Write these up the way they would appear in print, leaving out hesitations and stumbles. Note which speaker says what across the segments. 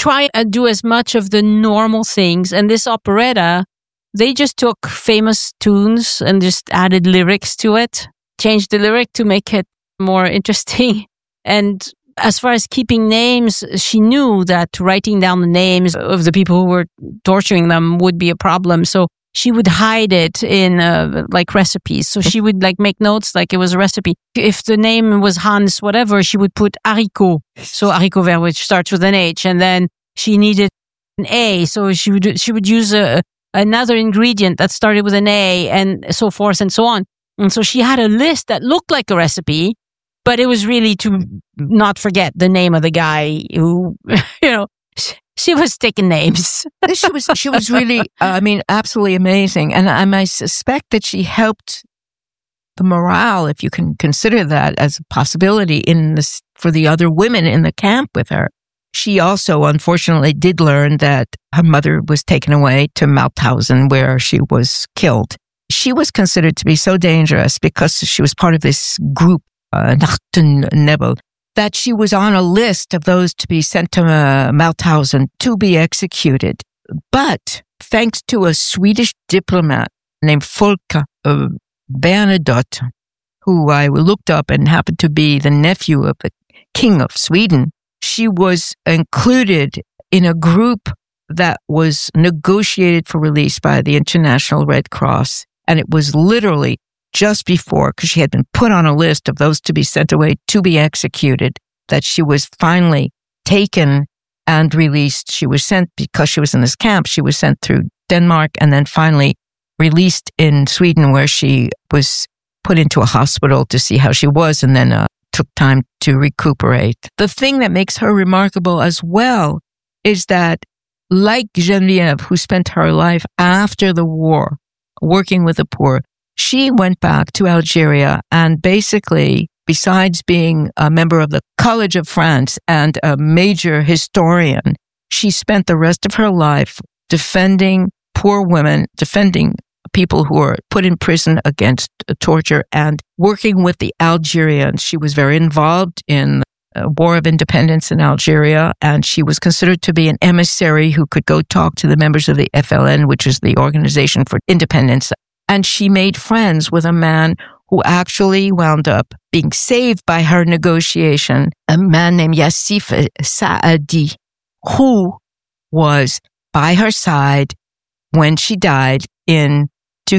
Speaker 1: try and do as much of the normal things. And this operetta, they just took famous tunes and just added lyrics to it, changed the lyric to make it more interesting. And as far as keeping names, she knew that writing down the names of the people who were torturing them would be a problem. So she would hide it in like recipes. So she would like make notes like it was a recipe. If the name was Hans, whatever, she would put haricot. So haricot vert, which starts with an H. And then she needed an A. So she would use another ingredient that started with an A, and so forth and so on. And so she had a list that looked like a recipe, but it was really to not forget the name of the guy who, she was taking names.
Speaker 2: She was really, absolutely amazing. And I suspect that she helped the morale, if you can consider that as a possibility for the other women in the camp with her. She also, unfortunately, did learn that her mother was taken away to Mauthausen, where she was killed. She was considered to be so dangerous because she was part of this group, Nachtennebel, that she was on a list of those to be sent to Mauthausen to be executed. But thanks to a Swedish diplomat named Folke Bernadotte, who I looked up and happened to be the nephew of the King of Sweden, she was included in a group that was negotiated for release by the International Red Cross. And it was literally just before, because she had been put on a list of those to be sent away to be executed, that she was finally taken and released. She was sent, because she was in this camp, she was sent through Denmark and then finally released in Sweden, where she was put into a hospital to see how she was, and then took time to recuperate. The thing that makes her remarkable as well is that, like Geneviève, who spent her life after the war working with the poor, she went back to Algeria and basically, besides being a member of the College of France and a major historian, she spent the rest of her life defending poor women, defending people who were put in prison against torture, and working with the Algerians. She was very involved in the War of Independence in Algeria, and she was considered to be an emissary who could go talk to the members of the FLN, which is the Organization for Independence. And she made friends with a man who actually wound up being saved by her negotiation, a man named Yassif Saadi, who was by her side when she died in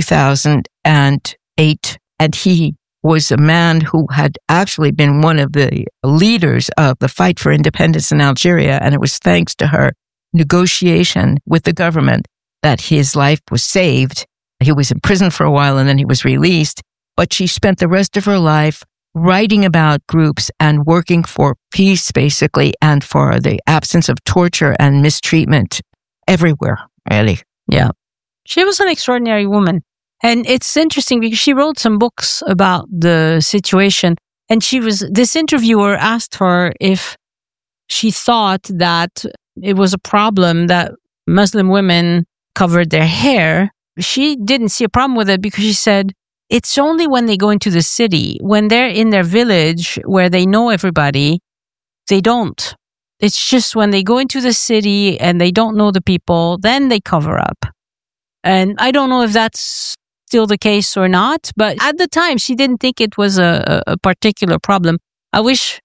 Speaker 2: 2008. And he was a man who had actually been one of the leaders of the fight for independence in Algeria. And it was thanks to her negotiation with the government that his life was saved. He was in prison for a while and then he was released. But she spent the rest of her life writing about groups and working for peace, basically, and for the absence of torture and mistreatment everywhere, really.
Speaker 1: Yeah. She was an extraordinary woman. And it's interesting because she wrote some books about the situation. And this interviewer asked her if she thought that it was a problem that Muslim women covered their hair. She didn't see a problem with it because she said, it's only when they go into the city, when they're in their village where they know everybody, they don't. It's just when they go into the city and they don't know the people, then they cover up. And I don't know if that's still the case or not, but at the time she didn't think it was a particular problem. I wish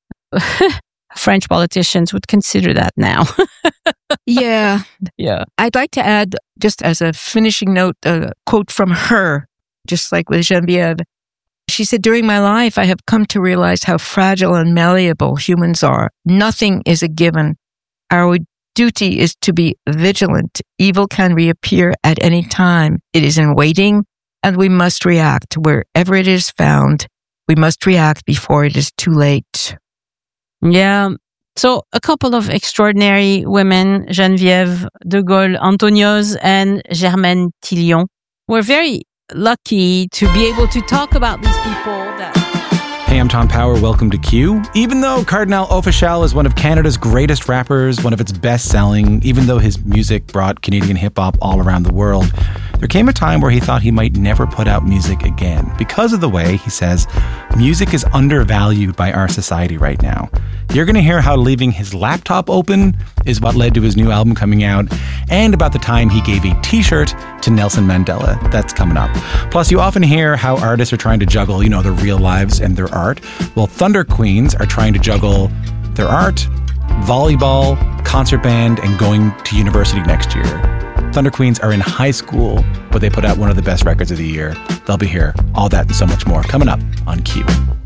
Speaker 1: French politicians would consider that now.
Speaker 2: Yeah.
Speaker 1: Yeah.
Speaker 2: I'd like to add, just as a finishing note, a quote from her, just like with Geneviève. She said, during my life, I have come to realize how fragile and malleable humans are. Nothing is a given. Our duty is to be vigilant. Evil can reappear at any time. It is in waiting, and we must react. Wherever it is found, we must react before it is too late.
Speaker 1: Yeah. So a couple of extraordinary women, Geneviève de Gaulle Anthonioz and Germaine Tillion. We're very lucky to be able to talk about these people
Speaker 3: Hey, I'm Tom Power. Welcome to Q. Even though Cardinal Offishall is one of Canada's greatest rappers, one of its best-selling, even though his music brought Canadian hip-hop all around the world, there came a time where he thought he might never put out music again because of the way, he says, music is undervalued by our society right now. You're going to hear how leaving his laptop open is what led to his new album coming out, and about the time he gave a t-shirt to Nelson Mandela. That's coming up. Plus, you often hear how artists are trying to juggle, their real lives and their art. Well, Thunder Queens are trying to juggle their art, volleyball, concert band, and going to university next year. Thunder Queens are in high school, but they put out one of the best records of the year. They'll be here. All that and so much more coming up on Q.